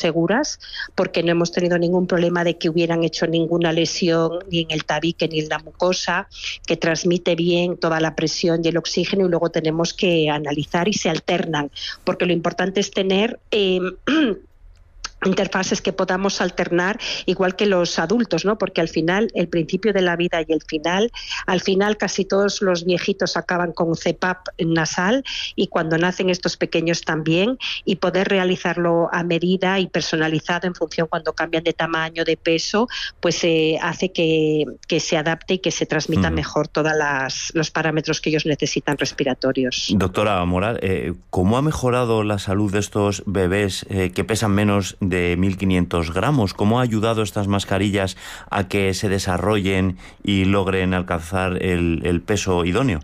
seguras porque no hemos tenido ningún problema de que hubieran hecho ninguna lesión ni en el tabique ni en la mucosa, que transmite bien toda la presión y el oxígeno, y luego tenemos que analizar y se alternan, porque lo importante es tener interfaces que podamos alternar igual que los adultos, ¿no? Porque al final el principio de la vida y al final casi todos los viejitos acaban con un CPAP nasal, y cuando nacen estos pequeños también, y poder realizarlo a medida y personalizado en función cuando cambian de tamaño, de peso, pues hace que se adapte y que se transmitan mejor todos los parámetros que ellos necesitan respiratorios. Doctora Moral, ¿cómo ha mejorado la salud de estos bebés que pesan menos de 1.500 gramos? ¿Cómo ha ayudado estas mascarillas a que se desarrollen y logren alcanzar el peso idóneo?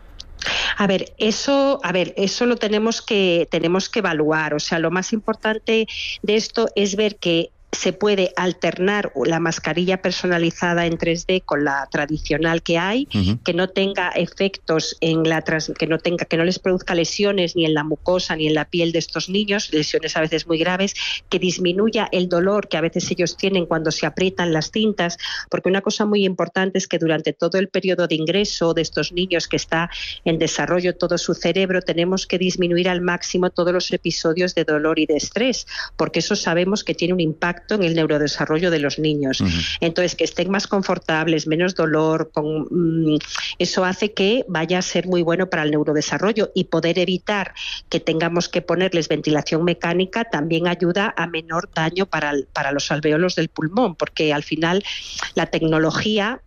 Eso lo tenemos que evaluar. O sea, lo más importante de esto es ver que se puede alternar la mascarilla personalizada en 3D con la tradicional que hay, que no tenga efectos que no les produzca lesiones ni en la mucosa ni en la piel de estos niños, lesiones a veces muy graves, que disminuya el dolor que a veces ellos tienen cuando se aprietan las cintas, porque una cosa muy importante es que durante todo el periodo de ingreso de estos niños, que está en desarrollo todo su cerebro, tenemos que disminuir al máximo todos los episodios de dolor y de estrés, porque eso sabemos que tiene un impacto en el neurodesarrollo de los niños. Entonces, que estén más confortables, menos dolor, eso hace que vaya a ser muy bueno para el neurodesarrollo, y poder evitar que tengamos que ponerles ventilación mecánica también ayuda a menor daño para los alvéolos del pulmón, porque al final la tecnología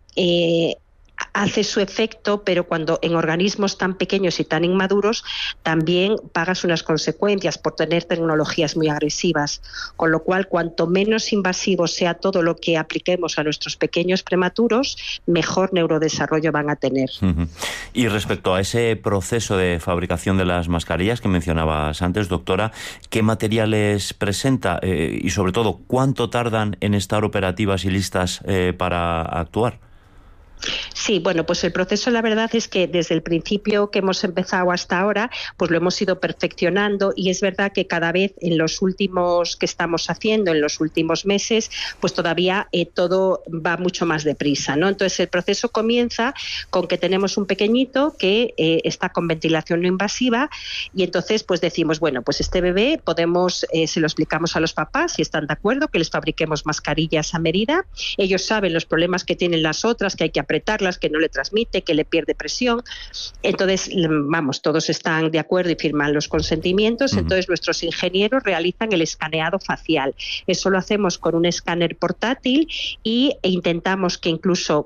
hace su efecto, pero cuando en organismos tan pequeños y tan inmaduros también pagas unas consecuencias por tener tecnologías muy agresivas, con lo cual cuanto menos invasivo sea todo lo que apliquemos a nuestros pequeños prematuros, mejor neurodesarrollo van a tener. Y respecto a ese proceso de fabricación de las mascarillas que mencionabas antes, doctora, ¿qué materiales presenta y sobre todo cuánto tardan en estar operativas y listas para actuar? Sí, bueno, pues el proceso, la verdad es que desde el principio que hemos empezado hasta ahora, pues lo hemos ido perfeccionando, y es verdad que cada vez en los últimos que estamos haciendo, en los últimos meses, pues todavía todo va mucho más deprisa, ¿no? Entonces el proceso comienza con que tenemos un pequeñito que está con ventilación no invasiva, y entonces pues decimos, bueno, pues este bebé podemos, se lo explicamos a los papás si están de acuerdo, que les fabriquemos mascarillas a medida. Ellos saben los problemas que tienen las otras, que hay que apretarlas, que no le transmite, que le pierde presión. Entonces, todos están de acuerdo y firman los consentimientos. Entonces, nuestros ingenieros realizan el escaneado facial. Eso lo hacemos con un escáner portátil, e intentamos que incluso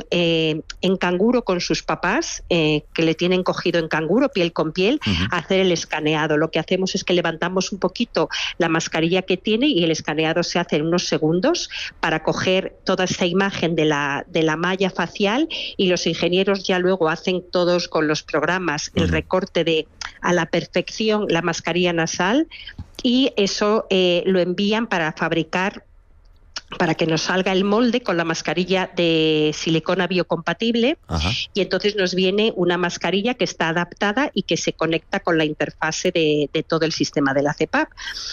en canguro con sus papás, que le tienen cogido en canguro, piel con piel, hacer el escaneado. Lo que hacemos es que levantamos un poquito la mascarilla que tiene, y el escaneado se hace en unos segundos para coger toda esa imagen de la malla facial, y los ingenieros ya luego hacen todos con los programas el recorte a la perfección la mascarilla nasal, y eso lo envían para fabricar, para que nos salga el molde con la mascarilla de silicona biocompatible. Y entonces nos viene una mascarilla que está adaptada y que se conecta con la interfase de todo el sistema de la CPAP.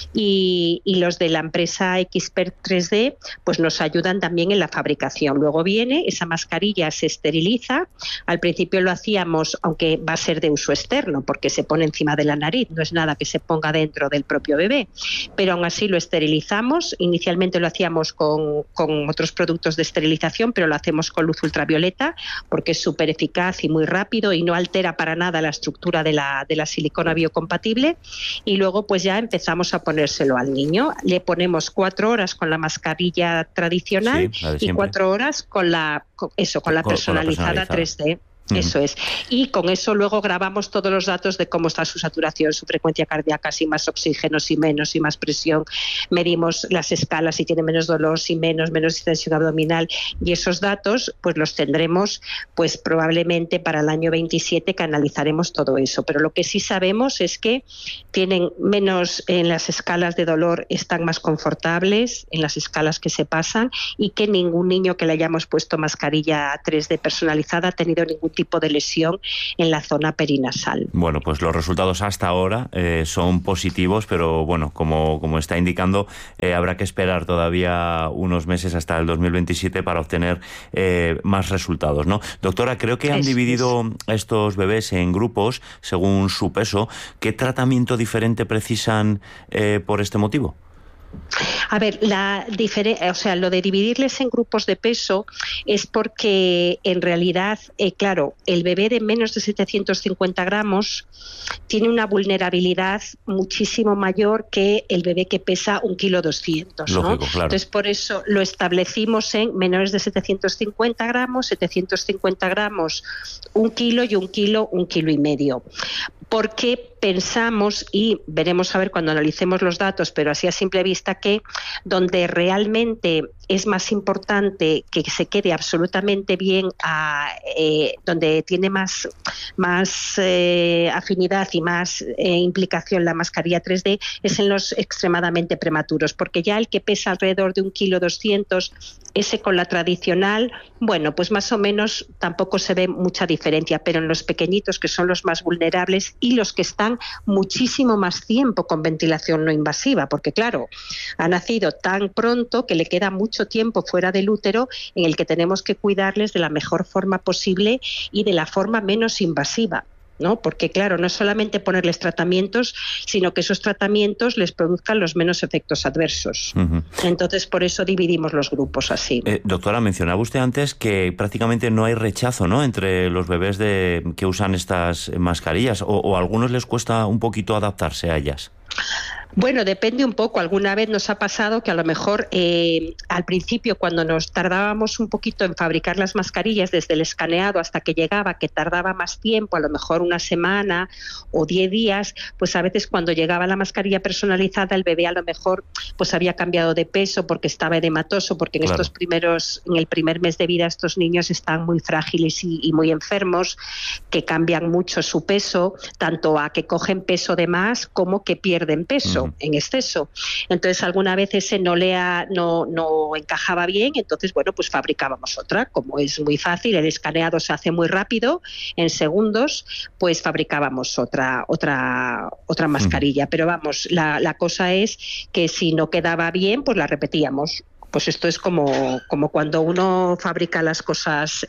Y los de la empresa Expert 3D pues nos ayudan también en la fabricación. Luego viene esa mascarilla, se esteriliza. Al principio lo hacíamos, aunque va a ser de uso externo, porque se pone encima de la nariz, no es nada que se ponga dentro del propio bebé, pero aún así lo esterilizamos. Inicialmente lo hacíamos con otros productos de esterilización, pero lo hacemos con luz ultravioleta porque es súper eficaz y muy rápido y no altera para nada la estructura de la silicona biocompatible. Y luego pues ya empezamos a ponérselo al niño. Le ponemos 4 horas con la mascarilla tradicional, y 4 horas con la personalizada 3D. Eso es. Y con eso luego grabamos todos los datos de cómo está su saturación, su frecuencia cardíaca, si más oxígeno, si menos, si más presión. Medimos las escalas, si tiene menos dolor, si menos distensión abdominal. Y esos datos pues los tendremos pues probablemente para el año 27, que analizaremos todo eso. Pero lo que sí sabemos es que tienen menos en las escalas de dolor, están más confortables en las escalas que se pasan, y que ningún niño que le hayamos puesto mascarilla 3D personalizada ha tenido ningún tipo tipo de lesión en la zona perinasal. Bueno, pues los resultados hasta ahora son positivos, pero bueno, como está indicando, habrá que esperar todavía unos meses hasta el 2027 para obtener más resultados, ¿no? Doctora, creo que han dividido a estos bebés en grupos según su peso. ¿Qué tratamiento diferente precisan por este motivo? A ver, lo de dividirles en grupos de peso es porque en realidad, claro, el bebé de menos de 750 gramos tiene una vulnerabilidad muchísimo mayor que el bebé que pesa 1,2 kg, ¿no? Lógico, claro. Entonces, por eso lo establecimos en menores de 750 gramos, 750 gramos, 1 kilo y 1 kilo, 1,5 kilos. Porque pensamos, y veremos a ver cuando analicemos los datos, pero así a simple vista, que donde realmente es más importante que se quede absolutamente bien, donde tiene más afinidad y más implicación la mascarilla 3D, es en los extremadamente prematuros, porque ya el que pesa alrededor de 1,2 kg, ese con la tradicional, bueno, pues más o menos tampoco se ve mucha diferencia, pero en los pequeñitos, que son los más vulnerables y los que están muchísimo más tiempo con ventilación no invasiva, porque claro, ha nacido tan pronto que le queda mucho tiempo fuera del útero en el que tenemos que cuidarles de la mejor forma posible y de la forma menos invasiva, ¿no? Porque claro, no es solamente ponerles tratamientos, sino que esos tratamientos les produzcan los menos efectos adversos. Uh-huh. Entonces, por eso dividimos los grupos así. Doctora, mencionaba usted antes que prácticamente no hay rechazo, ¿no?, entre los bebés que usan estas mascarillas, o a algunos les cuesta un poquito adaptarse a ellas. Bueno, depende un poco. Alguna vez nos ha pasado que a lo mejor al principio, cuando nos tardábamos un poquito en fabricar las mascarillas, desde el escaneado hasta que llegaba, que tardaba más tiempo, a lo mejor una semana o 10 días, pues a veces cuando llegaba la mascarilla personalizada, el bebé a lo mejor pues había cambiado de peso porque estaba edematoso, porque en en el primer mes de vida estos niños están muy frágiles y muy enfermos, que cambian mucho su peso, tanto a que cogen peso de más como que pierden peso en exceso. Entonces alguna vez ese no encajaba bien, entonces bueno, pues fabricábamos otra. Como es muy fácil, el escaneado se hace muy rápido, en segundos, pues fabricábamos otra mascarilla. Pero vamos, la cosa es que si no quedaba bien, pues la repetíamos. Pues esto es como cuando uno fabrica las cosas,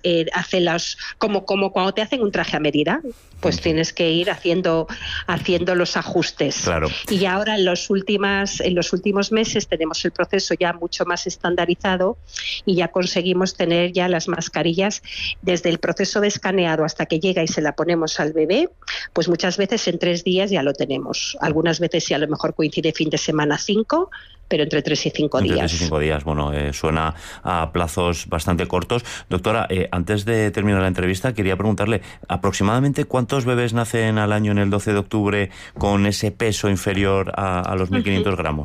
como cuando te hacen un traje a medida, pues tienes que ir haciendo los ajustes. Claro. Y ahora en los últimos meses tenemos el proceso ya mucho más estandarizado y ya conseguimos tener ya las mascarillas desde el proceso de escaneado hasta que llega y se la ponemos al bebé, pues muchas veces en 3 días ya lo tenemos. Algunas veces sí, a lo mejor coincide fin de semana 5, pero entre 3 y 5 días. Entre 3 y 5 días, bueno, suena a plazos bastante cortos. Doctora, antes de terminar la entrevista, quería preguntarle, ¿aproximadamente cuántos bebés nacen al año en el 12 de octubre con ese peso inferior a los 1.500 gramos?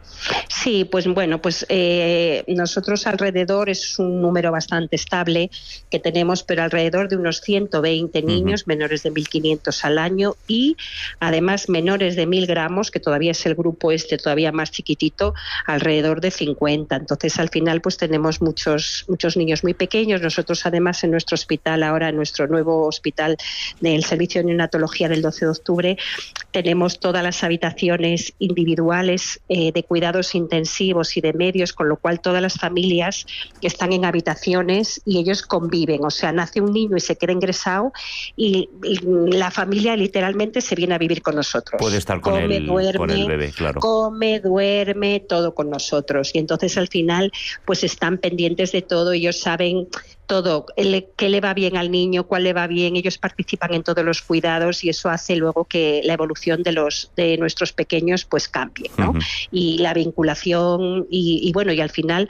Sí, pues bueno, pues nosotros alrededor, es un número bastante estable que tenemos, pero alrededor de unos 120 niños menores de 1.500 al año, y además menores de 1.000 gramos, que todavía es el grupo todavía más chiquitito, alrededor de 50. Entonces al final pues tenemos muchos niños muy pequeños. Nosotros además en nuestro hospital, ahora en nuestro nuevo hospital del Servicio de Neonatología del 12 de octubre, tenemos todas las habitaciones individuales de cuidados intensivos y de medios, con lo cual todas las familias que están en habitaciones y ellos conviven, o sea, nace un niño y se queda ingresado y la familia literalmente se viene a vivir con nosotros. Puede estar con el bebé, claro. Come, duerme, todo con nosotros, y entonces al final pues están pendientes de todo, ellos saben todo, qué le va bien al niño, cuál le va bien, ellos participan en todos los cuidados, y eso hace luego que la evolución de nuestros pequeños pues cambie, ¿no? Y la vinculación y bueno, y al final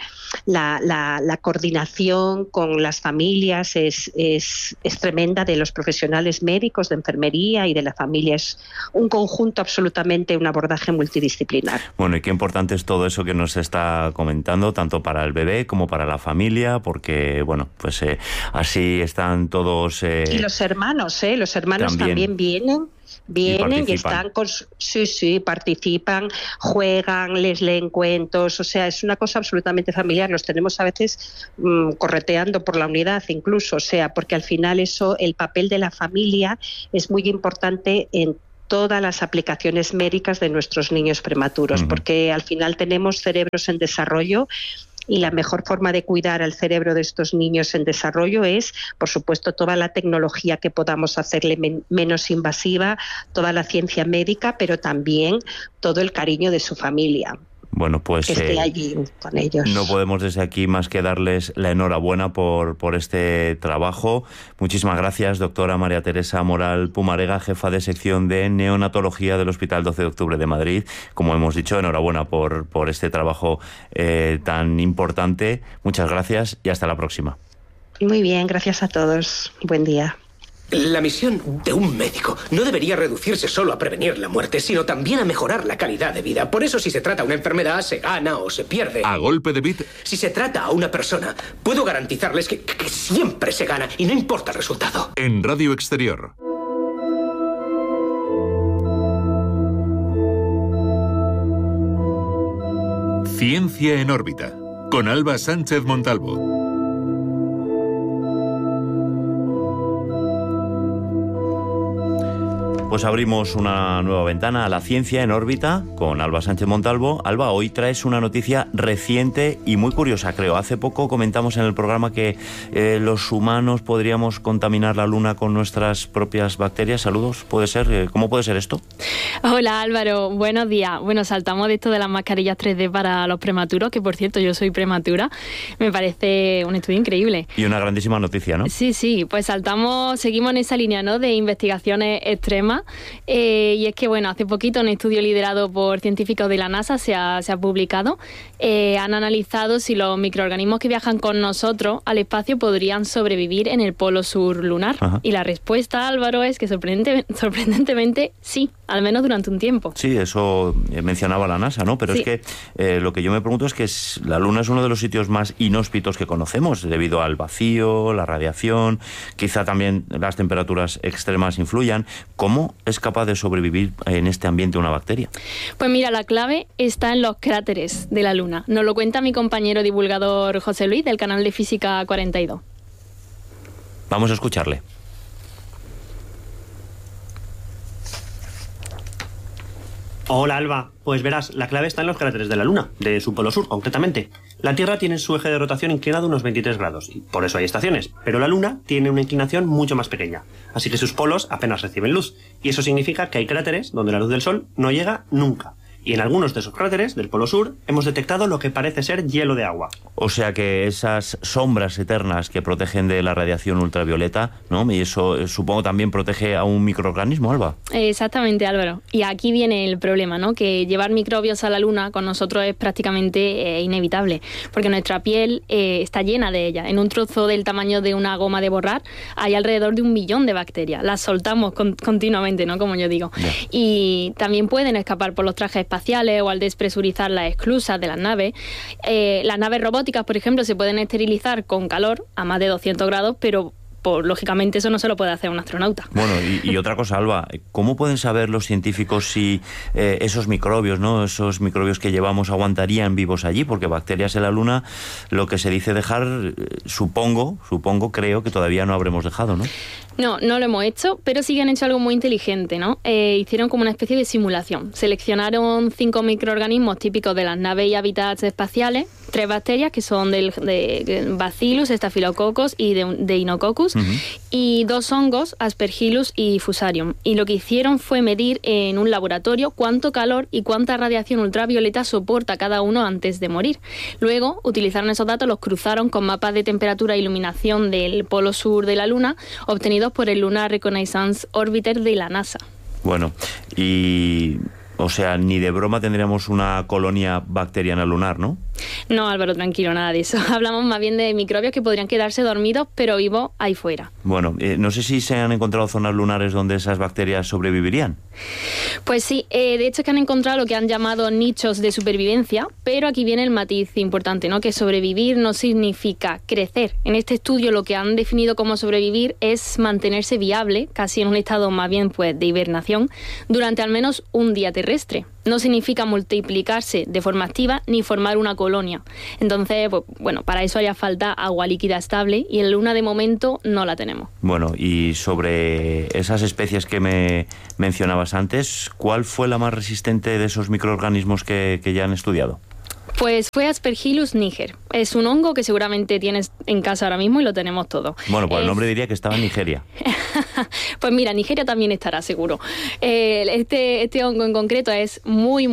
la coordinación con las familias es tremenda, de los profesionales médicos, de enfermería y de la familia. Es un conjunto absolutamente, un abordaje multidisciplinar. Bueno, y qué importante es todo eso que nos está comentando, tanto para el bebé como para la familia, porque bueno, pues así están todos... y los hermanos también vienen. Vienen y están participan, juegan, les leen cuentos, o sea, es una cosa absolutamente familiar. Los tenemos a veces correteando por la unidad incluso, o sea, porque al final el papel de la familia es muy importante en todas las aplicaciones médicas de nuestros niños prematuros, porque al final tenemos cerebros en desarrollo. Y la mejor forma de cuidar al cerebro de estos niños en desarrollo es, por supuesto, toda la tecnología que podamos hacerle menos invasiva, toda la ciencia médica, pero también todo el cariño de su familia. Bueno, pues que esté allí con ellos. No podemos desde aquí más que darles la enhorabuena por este trabajo. Muchísimas gracias, doctora María Teresa Moral Pumarega, jefa de sección de neonatología del Hospital 12 de Octubre de Madrid. Como hemos dicho, enhorabuena por este trabajo tan importante. Muchas gracias y hasta la próxima. Muy bien, gracias a todos. Buen día. La misión de un médico no debería reducirse solo a prevenir la muerte, sino también a mejorar la calidad de vida. Por eso, si se trata una enfermedad, se gana o se pierde. A golpe de bit. Si se trata a una persona, puedo garantizarles que siempre se gana y no importa el resultado. En Radio Exterior. Ciencia en órbita, con Alba Sánchez Montalvo. Pues abrimos una nueva ventana a la ciencia en órbita con Alba Sánchez Montalvo. Alba, hoy traes una noticia reciente y muy curiosa, creo. Hace poco comentamos en el programa que los humanos podríamos contaminar la Luna con nuestras propias bacterias. Saludos, ¿puede ser? ¿Cómo puede ser esto? Hola Álvaro, buenos días. Bueno, saltamos de esto de las mascarillas 3D para los prematuros, que por cierto yo soy prematura. Me parece un estudio increíble. Y una grandísima noticia, ¿no? Sí, pues seguimos en esa línea, ¿no?, de investigaciones extremas. Y es que, bueno, hace poquito un estudio liderado por científicos de la NASA se ha publicado. Han analizado si los microorganismos que viajan con nosotros al espacio podrían sobrevivir en el polo sur lunar. Ajá. Y la respuesta, Álvaro, es que sorprendentemente sí, al menos durante un tiempo. Sí, eso mencionaba la NASA, ¿no? Pero sí. Es que lo que yo me pregunto es que la Luna es uno de los sitios más inhóspitos que conocemos, debido al vacío, la radiación, quizá también las temperaturas extremas influyan. ¿Cómo es capaz de sobrevivir en este ambiente una bacteria? Pues mira, la clave está en los cráteres de la Luna. Nos lo cuenta mi compañero divulgador José Luis, del canal de Física 42. Vamos a escucharle. Hola Alba, pues verás, la clave está en los cráteres de la Luna, de su polo sur concretamente. La Tierra tiene su eje de rotación inclinado unos 23 grados, y por eso hay estaciones, pero la Luna tiene una inclinación mucho más pequeña, así que sus polos apenas reciben luz, y eso significa que hay cráteres donde la luz del Sol no llega nunca. Y en algunos de esos cráteres del polo sur hemos detectado lo que parece ser hielo de agua. O sea que esas sombras eternas que protegen de la radiación ultravioleta, ¿no? Y eso supongo también protege a un microorganismo, Alba. Exactamente, Álvaro. Y aquí viene el problema, ¿no? Que llevar microbios a la Luna con nosotros es prácticamente inevitable, porque nuestra piel está llena de ellas. En un trozo del tamaño de una goma de borrar hay alrededor de 1 millón de bacterias. Las soltamos continuamente, ¿no? Como yo digo. Yeah. Y también pueden escapar por los trajes espaciales o al despresurizar las esclusas de las naves. Las naves robóticas, por ejemplo, se pueden esterilizar con calor a más de 200 grados, pero lógicamente eso no se lo puede hacer un astronauta. Bueno, y otra cosa, Alba, ¿cómo pueden saber los científicos si esos microbios, ¿no?, esos microbios que llevamos aguantarían vivos allí? Porque bacterias en la Luna, lo que se dice dejar, creo que todavía no habremos dejado, ¿no? No lo hemos hecho, pero sí que han hecho algo muy inteligente, ¿no? Hicieron como una especie de simulación. Seleccionaron 5 microorganismos típicos de las naves y hábitats espaciales, 3 bacterias que son de Bacillus, Staphylococcus y de Deinococcus, y 2 hongos, Aspergillus y Fusarium. Y lo que hicieron fue medir en un laboratorio cuánto calor y cuánta radiación ultravioleta soporta cada uno antes de morir. Luego utilizaron esos datos, los cruzaron con mapas de temperatura e iluminación del polo sur de la Luna, obtenidos por el Lunar Reconnaissance Orbiter de la NASA. Bueno, o sea, ni de broma tendríamos una colonia bacteriana lunar, ¿no? No, Álvaro, tranquilo, nada de eso. Hablamos más bien de microbios que podrían quedarse dormidos, pero vivos ahí fuera. Bueno, no sé si se han encontrado zonas lunares donde esas bacterias sobrevivirían. Pues sí, de hecho es que han encontrado lo que han llamado nichos de supervivencia, pero aquí viene el matiz importante, ¿no? Que sobrevivir no significa crecer. En este estudio lo que han definido como sobrevivir es mantenerse viable, casi en un estado más bien pues de hibernación, durante al menos un día terrestre. No significa multiplicarse de forma activa ni formar una colonia. Entonces, pues, bueno, para eso haría falta agua líquida estable y en la Luna de momento no la tenemos. Bueno, y sobre esas especies que me mencionabas antes, ¿cuál fue la más resistente de esos microorganismos que ya han estudiado? Pues fue Aspergillus niger. Es un hongo que seguramente tienes en casa ahora mismo y lo tenemos todo. Bueno, pues el nombre diría que estaba en Nigeria. Pues mira, Nigeria también estará seguro. Este hongo en concreto es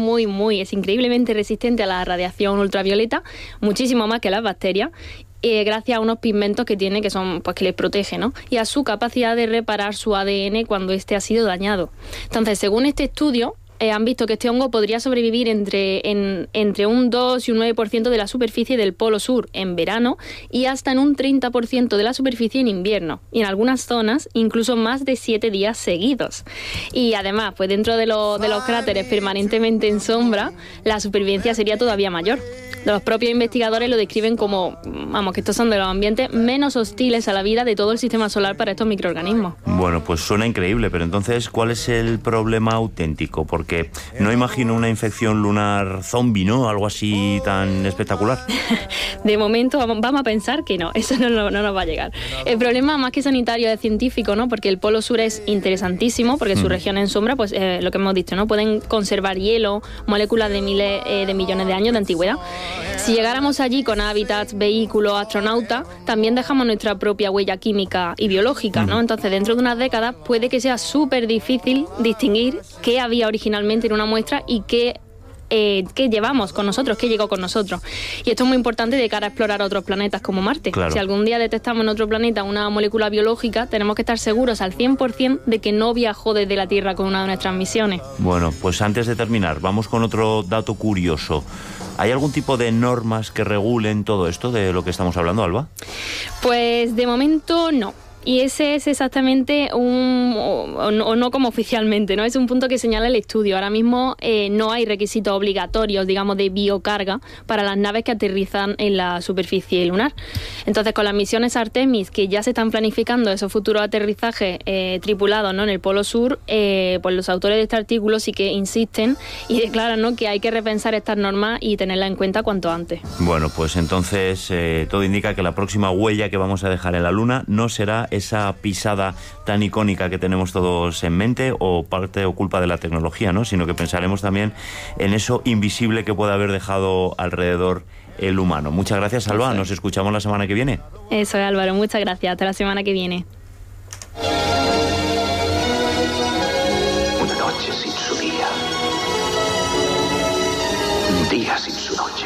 es increíblemente resistente a la radiación ultravioleta, muchísimo más que las bacterias. Gracias a unos pigmentos que tiene que son pues que les protege, ¿no? Y a su capacidad de reparar su ADN cuando este ha sido dañado. Entonces, según este estudio, han visto que este hongo podría sobrevivir entre un 2 y un 9% de la superficie del Polo Sur en verano y hasta en un 30% de la superficie en invierno. Y en algunas zonas incluso más de 7 días seguidos. Y además, pues dentro de los cráteres permanentemente en sombra, la supervivencia sería todavía mayor. Los propios investigadores lo describen como, que estos son de los ambientes menos hostiles a la vida de todo el sistema solar para estos microorganismos. Bueno, pues suena increíble, pero entonces, ¿cuál es el problema auténtico? Porque no imagino una infección lunar zombie, ¿no? Algo así tan espectacular. De momento vamos a pensar que no, eso no nos va a llegar. El problema más que sanitario es científico, ¿no? Porque el Polo Sur es interesantísimo, porque su región en sombra, pues lo que hemos dicho, ¿no? Pueden conservar hielo, moléculas de miles de millones de años de antigüedad. Si llegáramos allí con hábitats, vehículos, astronautas, también dejamos nuestra propia huella química y biológica, ¿no? Entonces, dentro de unas décadas puede que sea súper difícil distinguir qué había originalmente en una muestra y qué llevamos con nosotros, qué llegó con nosotros. Y esto es muy importante de cara a explorar otros planetas como Marte. Claro. Si algún día detectamos en otro planeta una molécula biológica, tenemos que estar seguros al 100% de que no viajó desde la Tierra con una de nuestras misiones. Bueno, pues antes de terminar, vamos con otro dato curioso. ¿Hay algún tipo de normas que regulen todo esto de lo que estamos hablando, Alba? Pues de momento no. Y ese es exactamente o no como oficialmente, ¿no? Es un punto que señala el estudio. Ahora mismo no hay requisitos obligatorios, digamos, de biocarga para las naves que aterrizan en la superficie lunar. Entonces, con las misiones Artemis, que ya se están planificando esos futuros aterrizajes tripulados, ¿no? En el Polo Sur, pues los autores de este artículo sí que insisten y declaran, ¿no? Que hay que repensar estas normas y tenerlas en cuenta cuanto antes. Bueno, pues entonces todo indica que la próxima huella que vamos a dejar en la Luna no será esa pisada tan icónica que tenemos todos en mente o parte o culpa de la tecnología, ¿no? Sino que pensaremos también en eso invisible que puede haber dejado alrededor el humano. Muchas gracias, Alba. Nos escuchamos la semana que viene. Eso es, Álvaro. Muchas gracias. Hasta la semana que viene. Una noche sin su día. Un día sin su noche.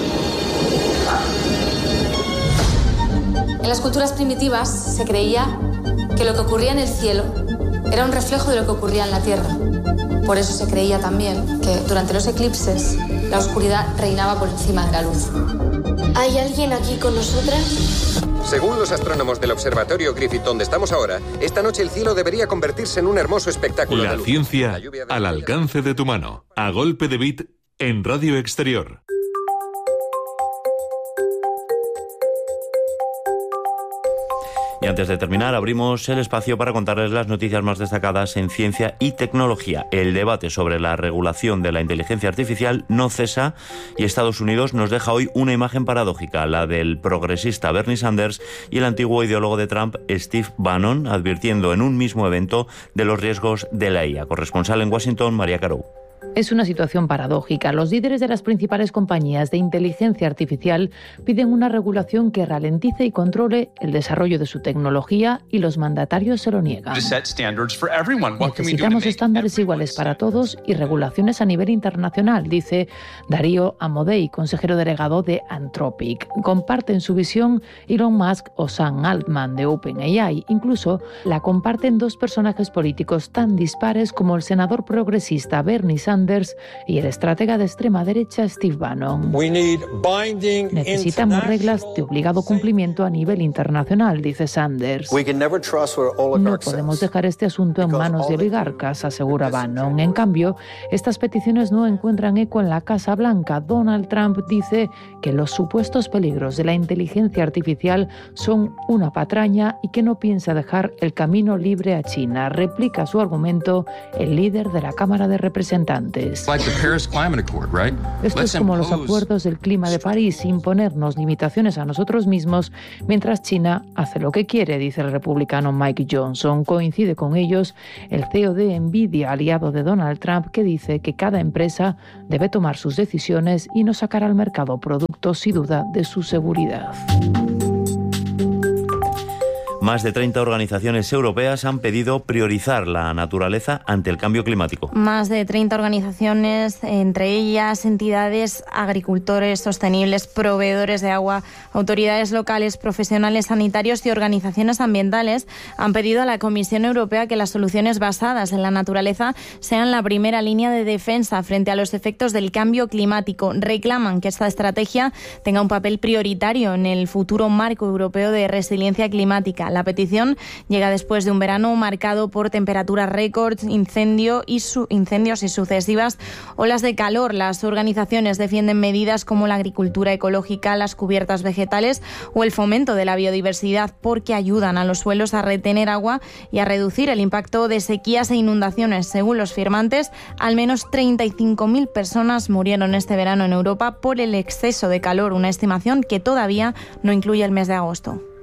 En las culturas primitivas se creía que lo que ocurría en el cielo era un reflejo de lo que ocurría en la tierra. Por eso se creía también que durante los eclipses la oscuridad reinaba por encima de la luz. ¿Hay alguien aquí con nosotras? Según los astrónomos del Observatorio Griffith, donde estamos ahora, esta noche el cielo debería convertirse en un hermoso espectáculo de luz. La ciencia al alcance de tu mano. A golpe de bit en Radio Exterior. Y antes de terminar, abrimos el espacio para contarles las noticias más destacadas en ciencia y tecnología. El debate sobre la regulación de la inteligencia artificial no cesa y Estados Unidos nos deja hoy una imagen paradójica, la del progresista Bernie Sanders y el antiguo ideólogo de Trump, Steve Bannon, advirtiendo en un mismo evento de los riesgos de la IA. Corresponsal en Washington, María Carou. Es una situación paradójica. Los líderes de las principales compañías de inteligencia artificial piden una regulación que ralentice y controle el desarrollo de su tecnología y los mandatarios se lo niegan. Necesitamos estándares iguales para todos y regulaciones a nivel internacional, dice Darío Amodei, consejero delegado de Anthropic. Comparten su visión Elon Musk o Sam Altman de OpenAI. Incluso la comparten dos personajes políticos tan dispares como el senador progresista Bernie Sanders Sanders y el estratega de extrema derecha Steve Bannon. Necesitamos reglas de obligado cumplimiento a nivel internacional, dice Sanders. No podemos dejar este asunto en manos de oligarcas, asegura Bannon. En cambio, estas peticiones no encuentran eco en la Casa Blanca. Donald Trump dice que los supuestos peligros de la inteligencia artificial son una patraña y que no piensa dejar el camino libre a China. Replica su argumento el líder de la Cámara de Representantes. Esto es como los acuerdos del clima de París, imponernos limitaciones a nosotros mismos mientras China hace lo que quiere, dice el republicano Mike Johnson. Coincide con ellos el CEO de Nvidia, aliado de Donald Trump, que dice que cada empresa debe tomar sus decisiones y no sacar al mercado productos sin duda de su seguridad. Más de 30 organizaciones europeas han pedido priorizar la naturaleza ante el cambio climático. Más de 30 organizaciones, entre ellas entidades, agricultores sostenibles, proveedores de agua, autoridades locales, profesionales sanitarios y organizaciones ambientales, han pedido a la Comisión Europea que las soluciones basadas en la naturaleza sean la primera línea de defensa frente a los efectos del cambio climático. Reclaman que esta estrategia tenga un papel prioritario en el futuro marco europeo de resiliencia climática. La petición llega después de un verano marcado por temperaturas récords, incendios y sucesivas olas de calor. Las organizaciones defienden medidas como la agricultura ecológica, las cubiertas vegetales o el fomento de la biodiversidad porque ayudan a los suelos a retener agua y a reducir el impacto de sequías e inundaciones. Según los firmantes, al menos 35.000 personas murieron este verano en Europa por el exceso de calor, una estimación que todavía no incluye el mes de agosto.